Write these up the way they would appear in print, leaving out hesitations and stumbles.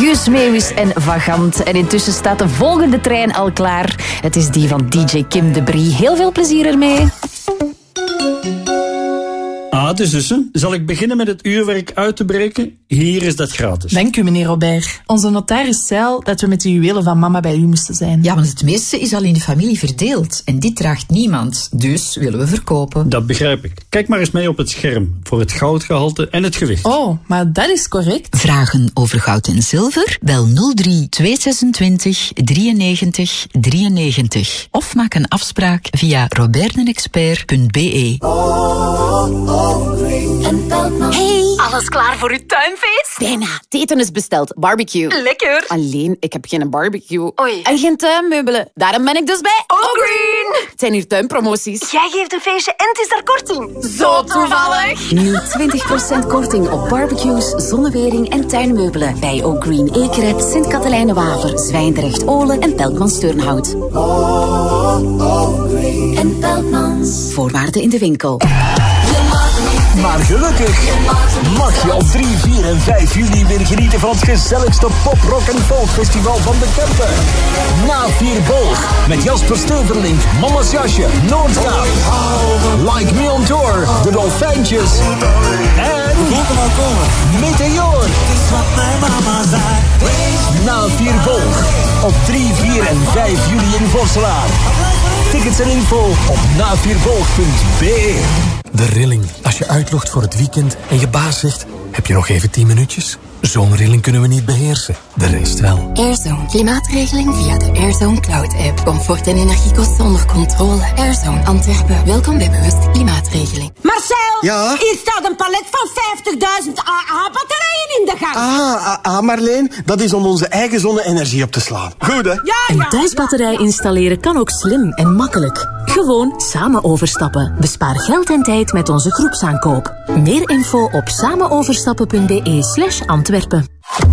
Guus Meeuwis en Vagant. En intussen staat de volgende trein al klaar. Het is die van DJ Kim de Brie. Heel veel plezier ermee. Dus zal ik beginnen met het uurwerk uit te breken? Hier is dat gratis. Dank u, meneer Robert. Onze notaris zei al dat we met de juwelen van mama bij u moesten zijn. Ja, want het meeste is al in de familie verdeeld. En dit draagt niemand. Dus willen we verkopen. Dat begrijp ik. Kijk maar eens mee op het scherm. Voor het goudgehalte en het gewicht. Oh, maar dat is correct. Vragen over goud en zilver? Bel 03 226 93 93. Of maak een afspraak via robertenexpert.be. Hey, alles klaar voor uw tuinfeest? Bijna. Het eten is besteld. Barbecue. Lekker. Alleen, ik heb geen barbecue. Oei. En geen tuinmeubelen. Daarom ben ik dus bij Allgreen. Het zijn hier tuinpromoties. Jij geeft een feestje en het is daar korting. Zo toevallig. Nu 20% korting op barbecues, zonnewering en tuinmeubelen. Bij Allgreen Ekeren, Sint-Katelijne-Waver, Zwijndrecht, Olen en Pelkmans Turnhout. En Pelkmans. Voorwaarden in de winkel. Maar gelukkig mag je op 3, 4 en 5 juli weer genieten van het gezelligste pop, rock en folk festival van de Kempen. Na 4 Boog met Jasper Steverlink, Mama's Jasje, Noordkaap, Like Me on Tour, De Dolfijntjes en Meteor. Na 4 Boog op 3, 4 en 5 juli in Vosselaar. Tickets en info op na4boog.be. De rilling. Als je uitloopt voor het weekend en je baas zegt, heb je nog even 10 minuutjes? Zo'n rilling kunnen we niet beheersen. De rest wel. Airzone. Klimaatregeling via de Airzone Cloud-app. Comfort en energiekosten onder controle. Airzone Antwerpen. Welkom bij bewuste klimaatregeling. Marcel! Ja? Hier staat een palet van 50.000 AA-batterijen in de gang. Marleen, dat is om onze eigen zonne-energie op te slaan. Goed, hè? Ja. Een thuisbatterij installeren kan ook slim en makkelijk. Gewoon samen overstappen. Bespaar geld en tijd met onze groepsaankoop. Meer info op samenoverstappen.be/Antwerpen.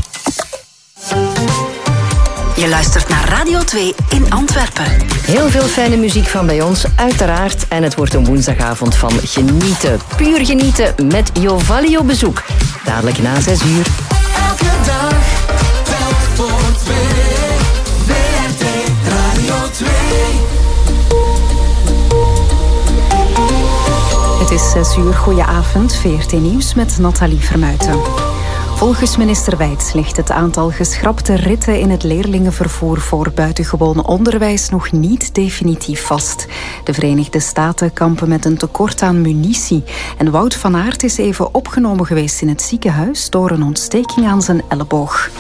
Je luistert naar Radio 2 in Antwerpen. Heel veel fijne muziek van bij ons, uiteraard. En het wordt een woensdagavond van genieten. Puur genieten met Jovalli op bezoek. Dadelijk na 6 uur. Elke dag, telk voor 2. WRT Radio 2. Het is 6 uur. Goedenavond. VRT Nieuws met Nathalie Vermuijten. Volgens minister Wijts ligt het aantal geschrapte ritten in het leerlingenvervoer voor buitengewoon onderwijs nog niet definitief vast. De Verenigde Staten kampen met een tekort aan munitie. En Wout van Aert is even opgenomen geweest in het ziekenhuis door een ontsteking aan zijn elleboog.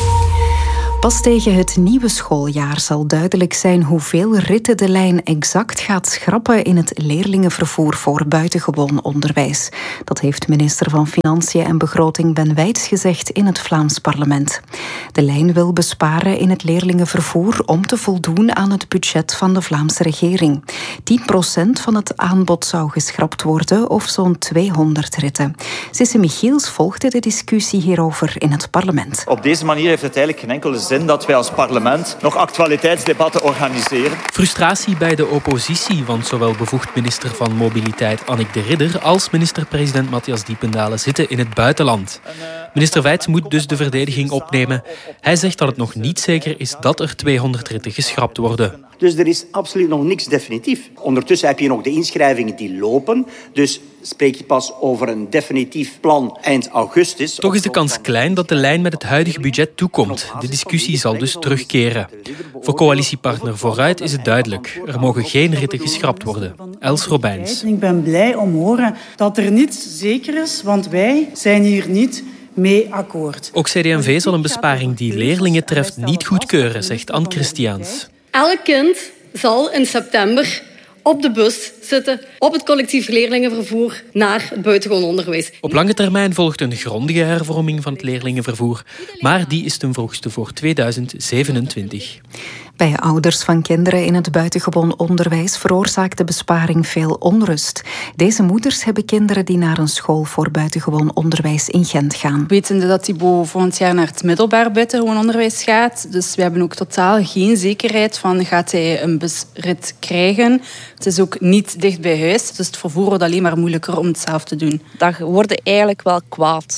Pas tegen het nieuwe schooljaar zal duidelijk zijn hoeveel ritten de lijn exact gaat schrappen in het leerlingenvervoer voor buitengewoon onderwijs. Dat heeft minister van Financiën en Begroting Ben Wijts gezegd in het Vlaams parlement. De lijn wil besparen in het leerlingenvervoer om te voldoen aan het budget van de Vlaamse regering. 10% van het aanbod zou geschrapt worden, of zo'n 200 ritten. Sisse Michiels volgde de discussie hierover in het parlement. Op deze manier heeft het eigenlijk geen enkele zin dat wij als parlement nog actualiteitsdebatten organiseren. Frustratie bij de oppositie, want zowel bevoegd minister van Mobiliteit Annick de Ridder als minister-president Matthias Diependalen zitten in het buitenland. Minister Wijts moet dus de verdediging opnemen. Hij zegt dat het nog niet zeker is dat er 200 ritten geschrapt worden. Dus er is absoluut nog niks definitief. Ondertussen heb je nog de inschrijvingen die lopen. Dus spreek je pas over een definitief plan eind augustus. Toch is de kans klein dat de lijn met het huidige budget toekomt. De discussie zal dus terugkeren. Voor coalitiepartner Vooruit is het duidelijk. Er mogen geen ritten geschrapt worden. Els Robijns. Ik ben blij om te horen dat er niets zeker is, want wij zijn hier niet mee akkoord. Ook CD&V zal een besparing die leerlingen treft niet goedkeuren, zegt Anne Christiaans. Elk kind zal in september op de bus zitten op het collectief leerlingenvervoer naar het buitengewoon onderwijs. Op lange termijn volgt een grondige hervorming van het leerlingenvervoer, maar die is ten vroegste voor 2027. Bij ouders van kinderen in het buitengewoon onderwijs veroorzaakt de besparing veel onrust. Deze moeders hebben kinderen die naar een school voor buitengewoon onderwijs in Gent gaan. Wetende dat Thibaut volgend jaar naar het middelbaar buitengewoon onderwijs gaat. Dus we hebben ook totaal geen zekerheid van gaat hij een busrit krijgen. Het is ook niet dicht bij huis, dus het vervoer wordt alleen maar moeilijker om het zelf te doen. Dat worden eigenlijk wel kwaad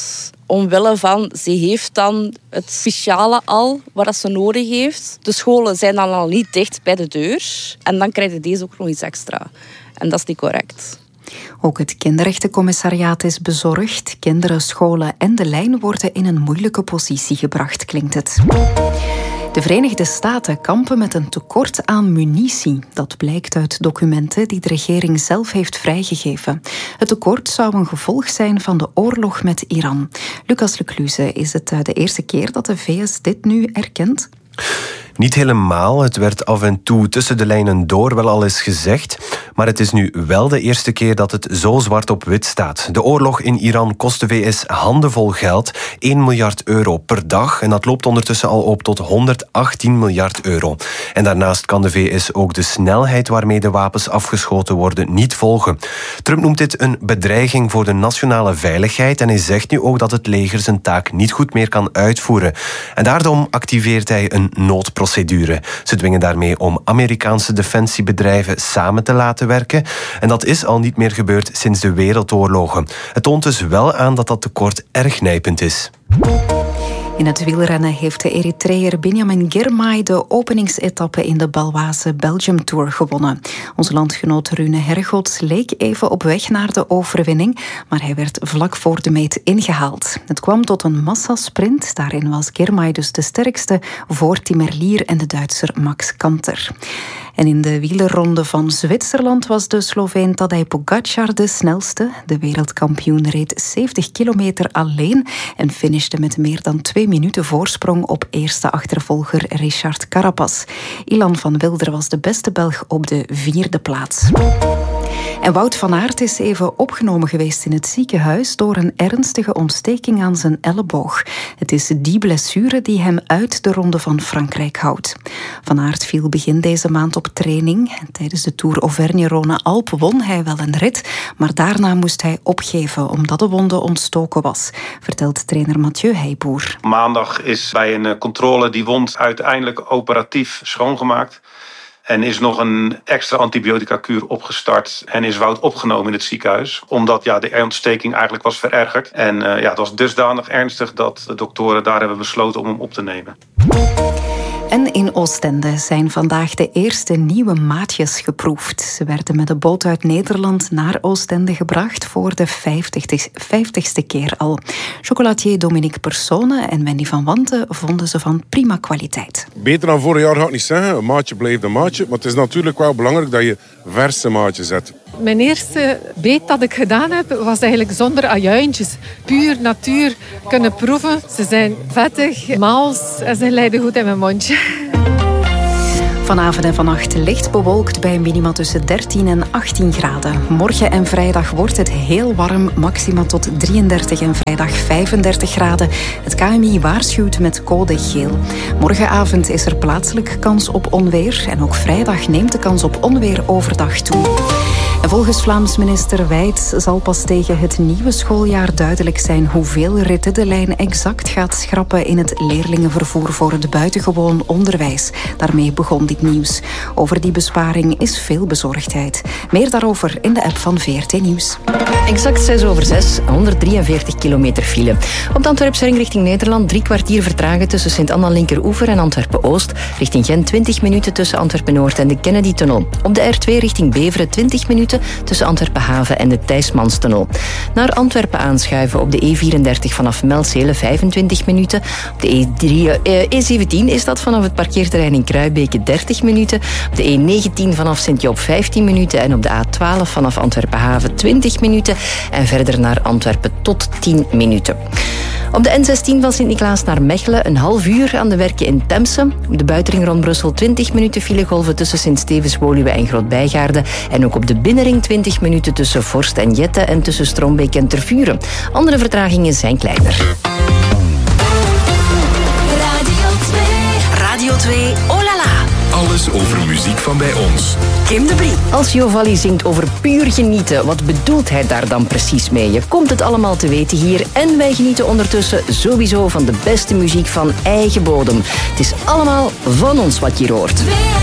Omwille van, ze heeft dan het speciale al wat ze nodig heeft. De scholen zijn dan al niet dicht bij de deur. En dan krijg je deze ook nog iets extra. En dat is niet correct. Ook het kinderrechtencommissariaat is bezorgd. Kinderen, scholen en de lijn worden in een moeilijke positie gebracht, klinkt het. De Verenigde Staten kampen met een tekort aan munitie. Dat blijkt uit documenten die de regering zelf heeft vrijgegeven. Het tekort zou een gevolg zijn van de oorlog met Iran. Lucas Lecluze, is het de eerste keer dat de VS dit nu erkent? Niet helemaal. Het werd af en toe tussen de lijnen door wel al eens gezegd. Maar het is nu wel de eerste keer dat het zo zwart op wit staat. De oorlog in Iran kost de VS handenvol geld. 1 miljard euro per dag. En dat loopt ondertussen al op tot 118 miljard euro. En daarnaast kan de VS ook de snelheid waarmee de wapens afgeschoten worden niet volgen. Trump noemt dit een bedreiging voor de nationale veiligheid. En hij zegt nu ook dat het leger zijn taak niet goed meer kan uitvoeren. En daarom activeert hij een noodprocedure. Ze dwingen daarmee om Amerikaanse defensiebedrijven samen te laten werken. En dat is al niet meer gebeurd sinds de wereldoorlogen. Het toont dus wel aan dat dat tekort erg nijpend is. In het wielrennen heeft de Eritreër Binyamin Girmay de openingsetappe in de Baloise Belgium Tour gewonnen. Onze landgenoot Rune Hergots leek even op weg naar de overwinning, maar hij werd vlak voor de meet ingehaald. Het kwam tot een massasprint. Daarin was Girmay dus de sterkste voor Tim Merlier en de Duitser Max Kanter. En in de wielerronde van Zwitserland was de Sloveen Tadej Pogačar de snelste. De wereldkampioen reed 70 kilometer alleen en finishte met meer dan 2 minuten voorsprong op eerste achtervolger Richard Carapaz. Ilan van Wilder was de beste Belg op de 4e plaats. En Wout van Aert is even opgenomen geweest in het ziekenhuis door een ernstige ontsteking aan zijn elleboog. Het is die blessure die hem uit de Ronde van Frankrijk houdt. Van Aert viel begin deze maand op training. Tijdens de Tour Auvergne-Rhône-Alpes won hij wel een rit, maar daarna moest hij opgeven omdat de wonde ontstoken was, vertelt trainer Mathieu Heijboer. Maandag is bij een controle die wond uiteindelijk operatief schoongemaakt. En is nog een extra antibiotica-kuur opgestart en is Wout opgenomen in het ziekenhuis. Omdat de ontsteking eigenlijk was verergerd. En het was dusdanig ernstig dat de doktoren daar hebben besloten om hem op te nemen. En in Oostende zijn vandaag de eerste nieuwe maatjes geproefd. Ze werden met de boot uit Nederland naar Oostende gebracht voor de 50ste keer al. Chocolatier Dominique Persone en Wendy van Wanten vonden ze van prima kwaliteit. Beter dan vorig jaar ga ik niet zeggen. Een maatje blijft een maatje. Maar het is natuurlijk wel belangrijk dat je verse maatjes hebt. Mijn eerste beet dat ik gedaan heb, was eigenlijk zonder ajuintjes. Puur natuur kunnen proeven. Ze zijn vettig, mals en ze glijden goed in mijn mondje. Vanavond en vannacht licht bewolkt bij minima tussen 13 en 18 graden. Morgen en vrijdag wordt het heel warm, maxima tot 33 en vrijdag 35 graden. Het KMI waarschuwt met code geel. Morgenavond is er plaatselijk kans op onweer en ook vrijdag neemt de kans op onweer overdag toe. En volgens Vlaams minister Wijts zal pas tegen het nieuwe schooljaar duidelijk zijn hoeveel ritten de lijn exact gaat schrappen in het leerlingenvervoer voor het buitengewoon onderwijs. Daarmee begon dit nieuws. Over die besparing is veel bezorgdheid. Meer daarover in de app van VRT Nieuws. Exact 6:06, 143 kilometer file. Op de Antwerpse ring richting Nederland 3 kwartier vertragen tussen Sint-Anna-Linkeroever en Antwerpen-Oost. Richting Gent 20 minuten tussen Antwerpen-Noord en de Kennedy-tunnel. Op de R2 richting Beveren 20 minuten tussen Antwerpen-Haven en de Thijsmanstunnel. Naar Antwerpen aanschuiven op de E34 vanaf Melzele 25 minuten. Op de E17 is dat vanaf het parkeerterrein in Kruibeke 30 minuten. Op de E19 vanaf Sint-Joop 15 minuten en op de A12 vanaf Antwerpen-Haven 20 minuten en verder naar Antwerpen tot 10 minuten. Op de N16 van Sint-Niklaas naar Mechelen een half uur aan de werken in Temse. Op de buitenring rond Brussel 20 minuten filegolven tussen Sint-Stevens, Woluwe en Groot-Bijgaarde. En ook op de binnenring 20 minuten tussen Vorst en Jette en tussen Strombeek en Tervuren. Andere vertragingen zijn kleiner. Radio 2, oh la la. Alles over muziek van bij ons. Kim de Brie. Als Jovalli zingt over puur genieten, wat bedoelt hij daar dan precies mee? Je komt het allemaal te weten hier en wij genieten ondertussen sowieso van de beste muziek van eigen bodem. Het is allemaal van ons wat je hoort.